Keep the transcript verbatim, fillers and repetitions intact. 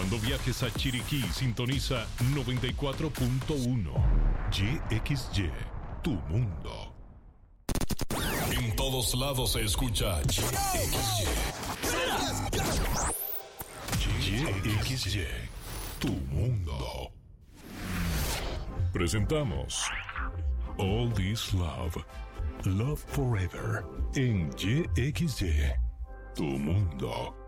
Cuando viajes a Chiriquí, sintoniza noventa y cuatro punto uno. Y X Y, tu mundo. En todos lados se escucha Y X Y. Y X Y, tu mundo. Presentamos All This Love, Love Forever, en Y X Y, tu mundo.